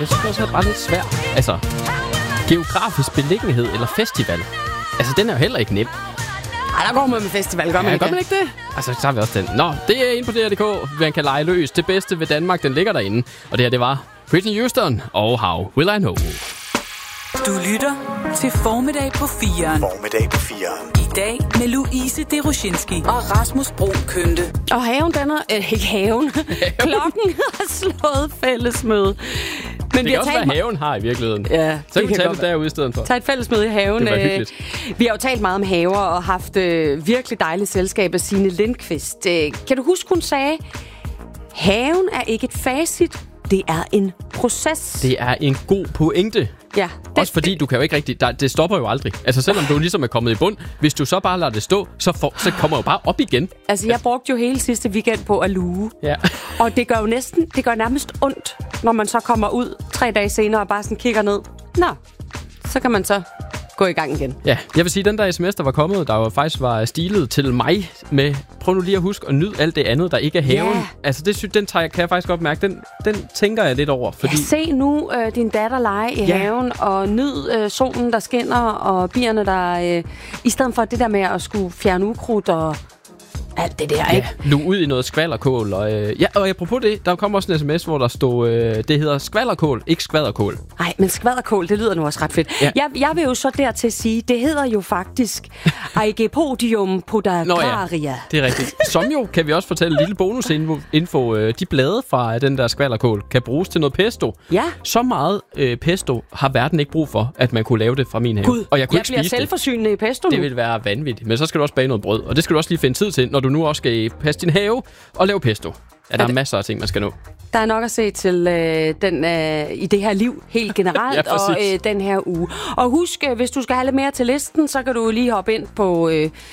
Det synes jeg også er bare lidt svært. Altså, geografisk beliggenhed eller festival. Altså, den er jo heller ikke nem. Ej, der går man med festival, gør man ikke? Gør man ikke det? Altså, så har vi også den. Nå, det er inde på DR.dk. Man kan lege løs. Det bedste ved Danmark, den ligger derinde. Og det her, det var Whitney Houston og How Will I Know. Du lytter til Formiddag på 4'eren. Formiddag på 4'eren. I dag med Louise Deroshinski og Rasmus Bro Kønte. Og haven, den er... ikke haven. Klokken har slået fællesmøde. Men det kan også være, haven har i virkeligheden. Ja, så kan vi tage det derude i stedet for. Tag et fællesmøde i haven. Det var hyggeligt. Vi har jo talt meget om haver og haft virkelig dejligt selskab af Signe Lindqvist. Kan du huske, hun sagde, haven er ikke et facit, det er en proces. Det er en god pointe. Ja. Også fordi du kan jo ikke rigtig... det stopper jo aldrig. Altså selvom du ligesom er kommet i bund, hvis du så bare lader det stå, så kommer jo bare op igen. Altså jeg brugte jo hele sidste weekend på at luge. Ja. Og det gør nærmest ondt, når man så kommer ud 3 dage senere og bare sådan kigger ned. Nå, så kan man så gå i gang igen. Ja, jeg vil sige, den der sms, der var kommet, der jo faktisk var stilet til mig med, prøv nu lige at huske at nyde alt det andet, der ikke er haven. Ja. Altså, den kan jeg faktisk godt mærke. Den tænker jeg lidt over. Fordi... Ja, se nu din datter lege i haven, og nyd solen, der skinner, og bierne, der... I stedet for det der med at skulle fjerne ukrudt og... alt det der, ikke? Nu ud i noget skvallerkål. Og apropos det, der kom også en sms, hvor der stod, det hedder skvallerkål, ikke skvallerkål. Nej, men skvallerkål, det lyder nu også ret fedt. Ja. Jeg vil jo så dertil sige, det hedder jo faktisk Aegipodium podagraria. Ja, det er rigtigt. Som jo, kan vi også fortælle en lille bonusinfo, de blade fra den der skvallerkål kan bruges til noget pesto. Ja. Så meget pesto har verden ikke brug for, at man kunne lave det fra min have. Gud, og jeg bliver selvforsynende i pesto nu. Det vil være vanvittigt. Men så skal du også bage noget brød, og det skal du også lige finde tid til, når du nu også skal passe din have og lave pesto. Ja, der er masser af ting, man skal nå. Der er nok at se til i det her liv helt generelt, ja, og den her uge. Og husk, hvis du skal have lidt mere til listen, så kan du lige hoppe ind på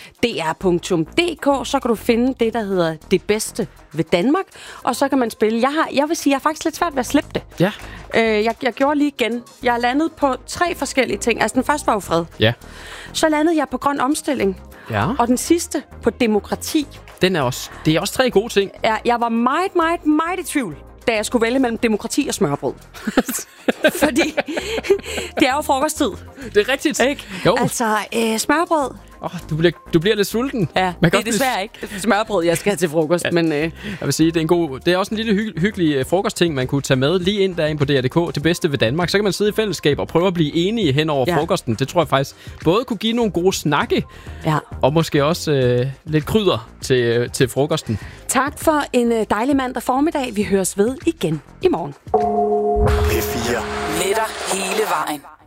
dr.dk, så kan du finde det, der hedder Det Bedste ved Danmark, og så kan man spille. Jeg vil sige, jeg er faktisk lidt svært ved at slippe det. Ja. Jeg gjorde lige igen. Jeg er landet på 3 forskellige ting. Altså, den første var jo fred. Ja. Så landede jeg på grøn omstilling. Ja. Og den sidste på demokrati. Det er også 3 gode ting. Ja, jeg var meget i tvivl, da jeg skulle vælge mellem demokrati og smørbrød. Fordi det er jo frokosttid. Det er rigtigt. Ikke? Jo. Altså, smørbrød. Du bliver lidt sulten. Ja, det er desværre ikke smørbrød, jeg skal have til frokost. Ja. Men, jeg vil sige, det er også en lille hyggelig frokostting, man kunne tage med lige ind derinde på DR.dk. Det bedste ved Danmark. Så kan man sidde i fællesskab og prøve at blive enige hen over frokosten. Det tror jeg faktisk både kunne give nogle gode snakke, og måske også lidt krydder til frokosten. Tak for en dejlig mandag formiddag. Vi høres ved igen i morgen. P4. Med dig hele vejen.